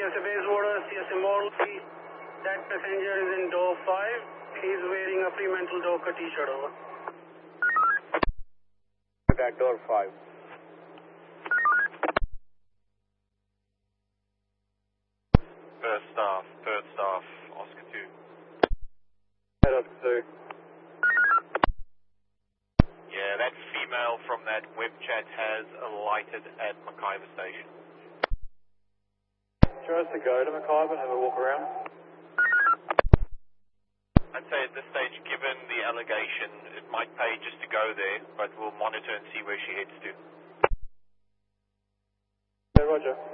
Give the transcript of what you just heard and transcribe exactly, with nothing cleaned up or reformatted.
S A Bayswater, C S A Morley. That passenger is in door five. He's wearing a Fremantle Docker t-shirt, over. Back door five. First staff, third staff, Oscar two. Head up two. Yeah, that female from that web chat has alighted at McIver Station. Do you want us to go to McIver and have a walk around? I'd say at this stage, given the allegation, it might pay just to go there, but we'll monitor and see where she heads to. Yeah, roger.